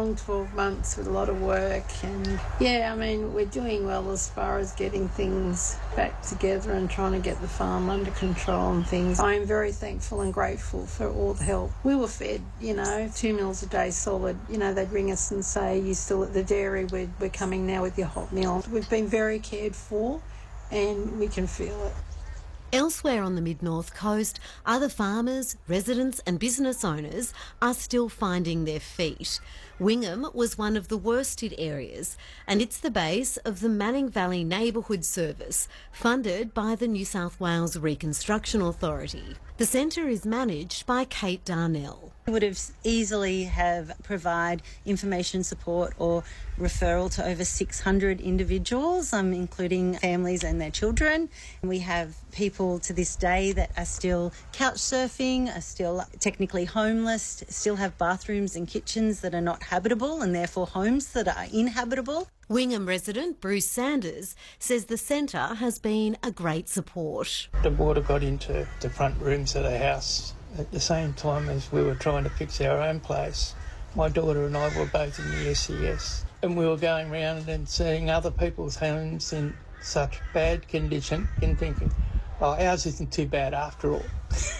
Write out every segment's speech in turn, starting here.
long 12 months with a lot of work, and we're doing well as far as getting things back together and trying to get the farm under control and things. I am very thankful and grateful for all the help. We were fed, 2 meals a day solid. They'd ring us and say, "You still at the dairy? We're coming now with your hot meal." We've been very cared for and we can feel it. Elsewhere on the mid-north coast, other farmers, residents and business owners are still finding their feet. Wingham was one of the worst hit areas, and it's the base of the Manning Valley Neighbourhood Service, funded by the New South Wales Reconstruction Authority. The centre is managed by Kate Darnell. We would have easily have provide information support or referral to over 600 individuals, including families and their children. We have people to this day that are still couch surfing, are still technically homeless, still have bathrooms and kitchens that are not habitable and therefore homes that are inhabitable. Wingham resident Bruce Sanders says the centre has been a great support. The water got into the front rooms of the house at the same time as we were trying to fix our own place. My daughter and I were both in the SES, and we were going around and seeing other people's homes in such bad condition and thinking, ours isn't too bad after all.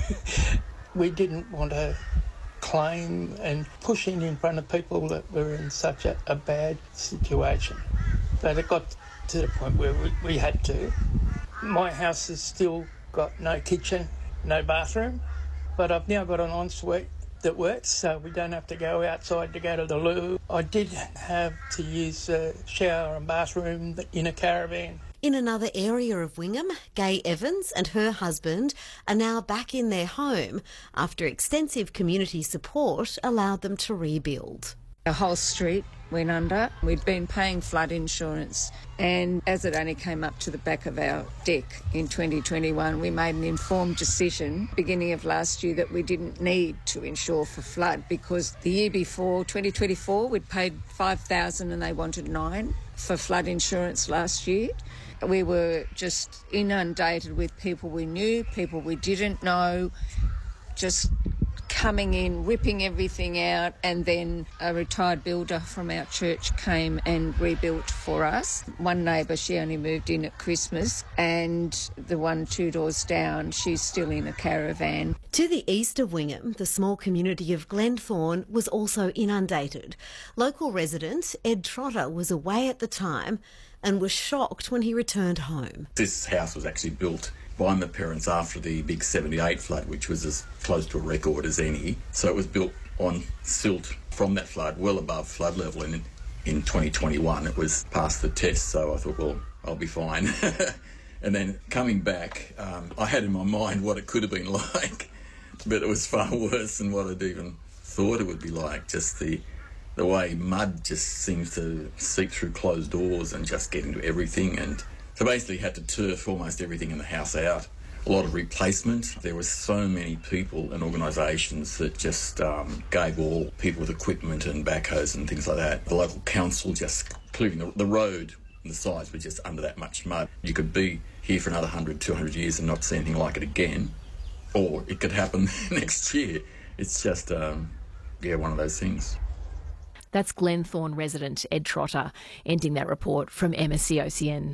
We didn't want to claim and push in front of people that were in such a bad situation. But it got to the point where we had to. My house has still got no kitchen, no bathroom, but I've now got an ensuite that works, so we don't have to go outside to go to the loo. I did have to use a shower and bathroom in a caravan. In another area of Wingham, Gay Evans and her husband are now back in their home after extensive community support allowed them to rebuild. The whole street went under. We'd been paying flood insurance, and as it only came up to the back of our deck in 2021, we made an informed decision beginning of last year that we didn't need to insure for flood, because the year before, 2024, we'd paid $5,000 and they wanted $9,000 for flood insurance last year. We were just inundated with people we knew, people we didn't know, just coming in, ripping everything out, and then a retired builder from our church came and rebuilt for us. One neighbour, she only moved in at Christmas, and the one 2 doors down, she's still in a caravan. To the east of Wingham, the small community of Glenthorne was also inundated. Local resident Ed Trotter was away at the time and was shocked when he returned home. This house was actually built by my parents after the big 78 flood, which was as close to a record as any. So it was built on silt from that flood, well above flood level, and in 2021 it was past the test, so I thought, well, I'll be fine. And then coming back, I had in my mind what it could have been like, but it was far worse than what I'd even thought it would be like. Just the way mud just seems to seep through closed doors and just get into everything. And so basically had to turf almost everything in the house out. A lot of replacement. There were so many people and organisations that just gave all people with equipment and backhoes and things like that. The local council just clearing the road and the sides were just under that much mud. You could be here for another 100, 200 years and not see anything like it again. Or it could happen next year. It's just, one of those things. That's Glenthorne resident Ed Trotter, ending that report from MSCOCN.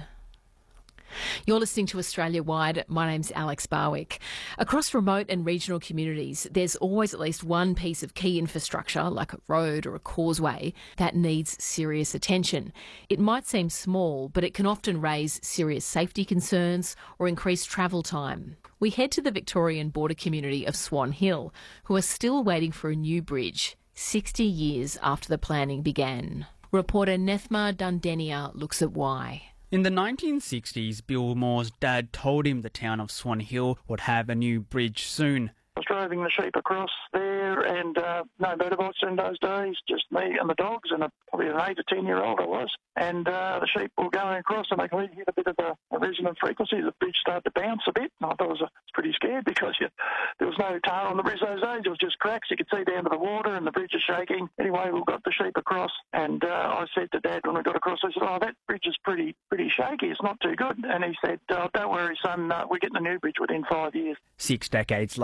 You're listening to Australia Wide. My name's Alex Barwick. Across remote and regional communities, there's always at least one piece of key infrastructure, like a road or a causeway, that needs serious attention. It might seem small, but it can often raise serious safety concerns or increase travel time. We head to the Victorian border community of Swan Hill, who are still waiting for a new bridge, 60 years after the planning began. Reporter Nethma Dundenia looks at why. In the 1960s, Bill Moore's dad told him the town of Swan Hill would have a new bridge soon. I was driving the sheep across there and no motorbikes in those days, just me and the dogs and probably an 8 or 10-year-old I was. And the sheep were going across and they could hit a bit of a resonant frequency. The bridge started to bounce a bit and I thought I was pretty scared because there was no tar on the bridge those days. It was just cracks. You could see down to the water and the bridge is shaking. Anyway, we got the sheep across and I said to Dad when we got across, I said, that bridge is pretty shaky. It's not too good. And he said, don't worry, son, we're getting a new bridge within 5 years. 6 decades later,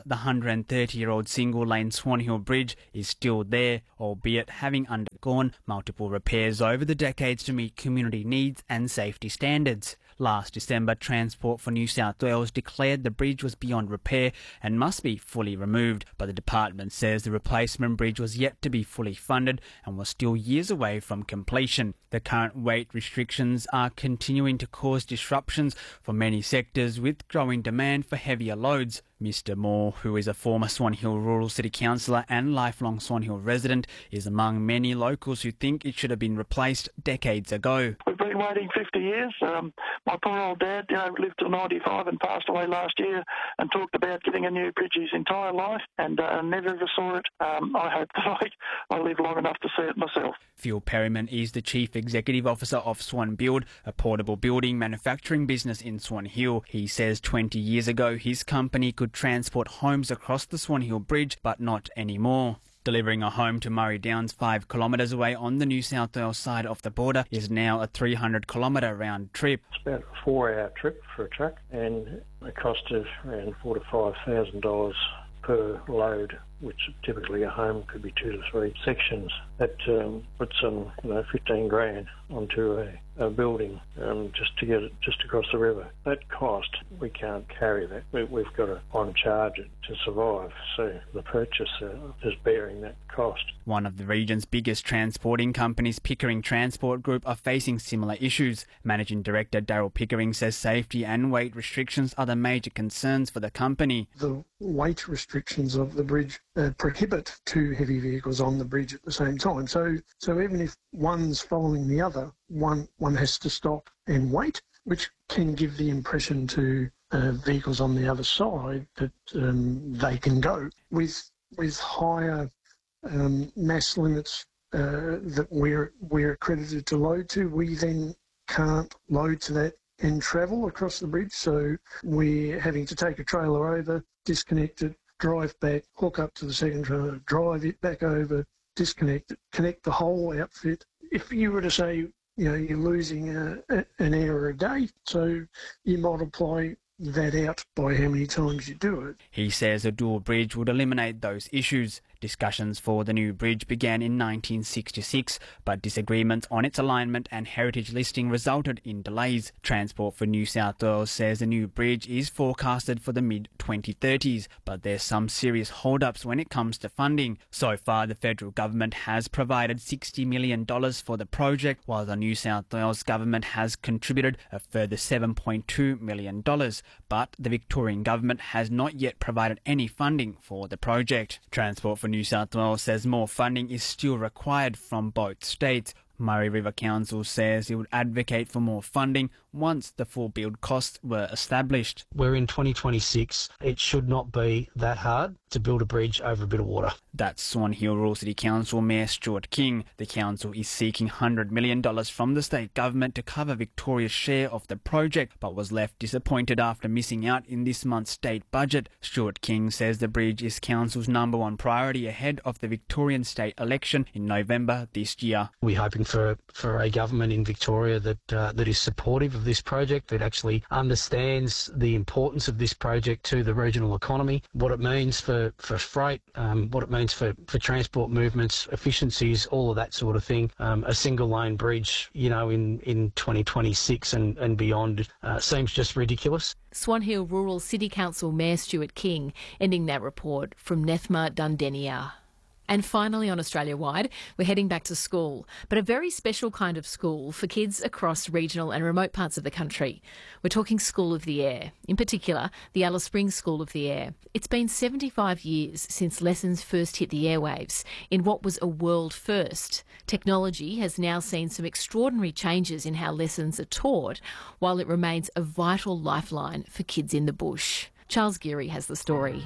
the 130-year-old single-lane Swan Hill Bridge is still there, albeit having undergone multiple repairs over the decades to meet community needs and safety standards. Last December, Transport for New South Wales declared the bridge was beyond repair and must be fully removed, but the department says the replacement bridge was yet to be fully funded and was still years away from completion. The current weight restrictions are continuing to cause disruptions for many sectors, with growing demand for heavier loads. Mr Moore, who is a former Swan Hill Rural City Councillor and lifelong Swan Hill resident, is among many locals who think it should have been replaced decades ago. We've been waiting 50 years. My poor old dad, lived till 95 and passed away last year, and talked about getting a new bridge his entire life, and never ever saw it. I hope that I live long enough to see it myself. Phil Perryman is the Chief Executive Officer of Swan Build, a portable building manufacturing business in Swan Hill. He says 20 years ago his company could transport homes across the Swan Hill Bridge, but not anymore. Delivering a home to Murray Downs 5 kilometres away on the New South Wales side of the border is now a 300-kilometre round trip. It's about a 4-hour trip for a truck, and a cost of around $4,000 to $5,000 per load, which typically a home could be 2 to 3 sections. That puts some, 15 grand onto a building just to get it just across the river. That cost, we can't carry that. We've got to on-charge it to survive. So the purchaser is bearing that cost. One of the region's biggest transporting companies, Pickering Transport Group, are facing similar issues. Managing Director Daryl Pickering says safety and weight restrictions are the major concerns for the company. The weight restrictions of the bridge prohibit 2 heavy vehicles on the bridge at the same time. So even if one's following the other, one has to stop and wait, which can give the impression to vehicles on the other side that they can go. With higher mass limits that we're accredited to load to, we then can't load to that and travel across the bridge. So we're having to take a trailer over, disconnect it, drive back, hook up to the second trailer, drive it back over, disconnect it, connect the whole outfit. If you were to say, you're losing an hour a day, so you multiply that out by how many times you do it. He says a dual bridge would eliminate those issues. Discussions for the new bridge began in 1966, but disagreements on its alignment and heritage listing resulted in delays. Transport for New South Wales says the new bridge is forecasted for the mid-2030s, but there's some serious hold-ups when it comes to funding. So far, the federal government has provided $60 million for the project, while the New South Wales government has contributed a further $7.2 million, but the Victorian government has not yet provided any funding for the project. Transport for New South Wales says more funding is still required from both states. Murray River Council says it would advocate for more funding once the full build costs were established. We're in 2026. It should not be that hard to build a bridge over a bit of water. That's Swan Hill Rural City Council Mayor Stuart King. The council is seeking $100 million from the state government to cover Victoria's share of the project, but was left disappointed after missing out in this month's state budget. Stuart King says the bridge is council's #1 priority ahead of the Victorian state election in November this year. We're hoping for a government in Victoria that is supportive of this project, that actually understands the importance of this project to the regional economy, what it means for freight, what it means for transport movements, efficiencies, all of that sort of thing. A single lane bridge, in 2026 and beyond seems just ridiculous. Swan Hill Rural City Council Mayor Stuart King, ending that report from Nethma Dundenia. And finally, on Australia-wide, we're heading back to school, but a very special kind of school for kids across regional and remote parts of the country. We're talking School of the Air, in particular, the Alice Springs School of the Air. It's been 75 years since lessons first hit the airwaves in what was a world first. Technology has now seen some extraordinary changes in how lessons are taught, while it remains a vital lifeline for kids in the bush. Charles Geary has the story.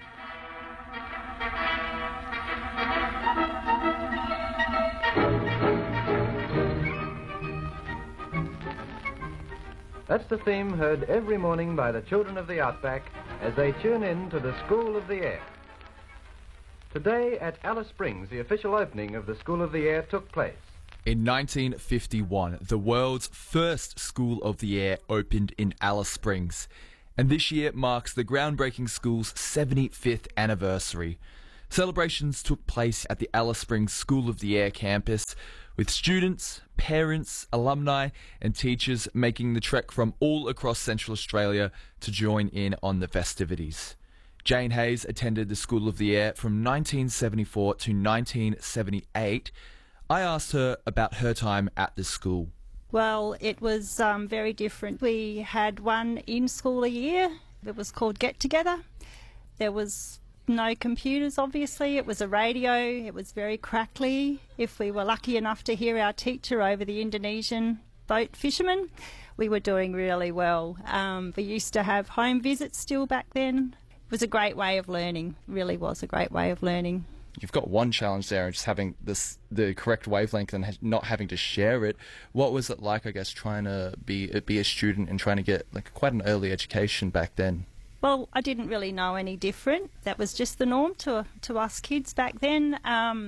That's the theme heard every morning by the children of the Outback as they tune in to the School of the Air. Today at Alice Springs, the official opening of the School of the Air took place. In 1951, the world's first School of the Air opened in Alice Springs. And this year marks the groundbreaking school's 75th anniversary. Celebrations took place at the Alice Springs School of the Air campus, with students, parents, alumni and teachers making the trek from all across Central Australia to join in on the festivities. Jane Hayes attended the School of the Air from 1974 to 1978. I asked her about her time at the school. Well, it was very different. We had one in-school a year. It was called Get Together. There was no computers, obviously. It was a radio. It was very crackly. If we were lucky enough to hear our teacher over the Indonesian boat fishermen, we were doing really well. We used to have home visits still back then. It was a great way of learning. It really was a great way of learning. You've got one challenge there, just having the correct wavelength and not having to share it. What was it like, I guess, trying to be a student and trying to get quite an early education back then? Well, I didn't really know any different. That was just the norm to us kids back then.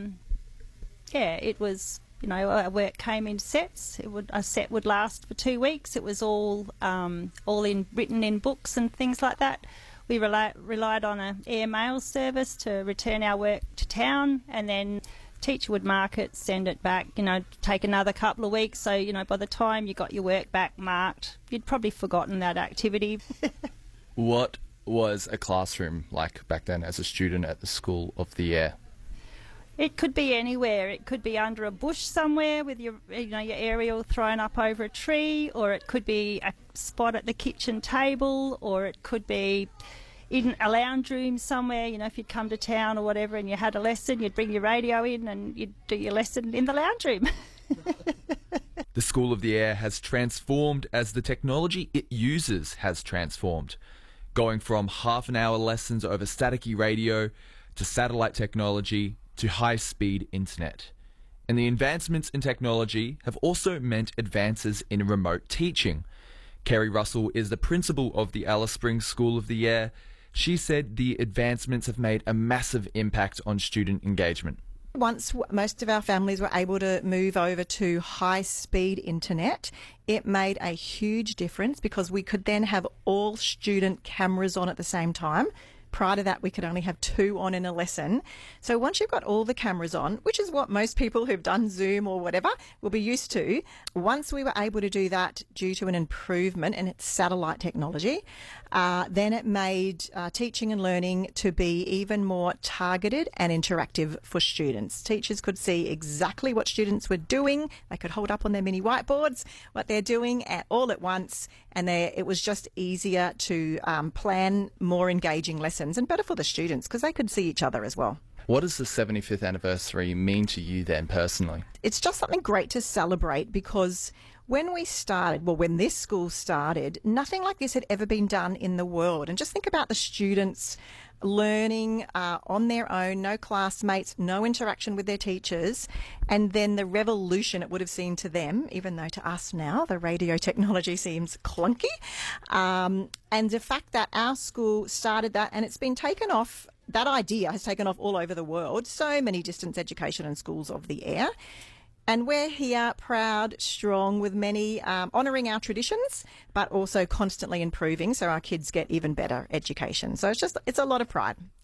It was, our work came in sets. A set would last for 2 weeks. It was all written in books and things like that. We relied on an air mail service to return our work to town, and then teacher would mark it, send it back, take another couple of weeks. So, by the time you got your work back marked, you'd probably forgotten that activity. What was a classroom like back then as a student at the School of the Air? It could be anywhere. It could be under a bush somewhere with your aerial thrown up over a tree, or it could be a spot at the kitchen table, or it could be in a lounge room somewhere. If you'd come to town or whatever and you had a lesson, you'd bring your radio in and you'd do your lesson in the lounge room. The School of the Air has transformed as the technology it uses has transformed, going from half-an-hour lessons over staticky radio to satellite technology to high-speed internet. And the advancements in technology have also meant advances in remote teaching. Kerry Russell is the principal of the Alice Springs School of the Air. She said the advancements have made a massive impact on student engagement. Once most of our families were able to move over to high-speed internet, it made a huge difference because we could then have all student cameras on at the same time. Prior to that, we could only have 2 on in a lesson. So once you've got all the cameras on, which is what most people who've done Zoom or whatever will be used to, once we were able to do that due to an improvement in its satellite technology, then it made teaching and learning to be even more targeted and interactive for students. Teachers could see exactly what students were doing. They could hold up on their mini whiteboards what they're doing all at once, and it was just easier to plan more engaging lessons and better for the students because they could see each other as well. What does the 75th anniversary mean to you then personally? It's just something great to celebrate because when this school started, nothing like this had ever been done in the world. And just think about the students learning on their own, no classmates, no interaction with their teachers, and then the revolution it would have seemed to them, even though to us now the radio technology seems clunky. And the fact that our school started that and it's been taken off, that idea has taken off all over the world, so many distance education and schools of the air. And we're here proud, strong, with many honouring our traditions, but also constantly improving so our kids get even better education. So it's a lot of pride.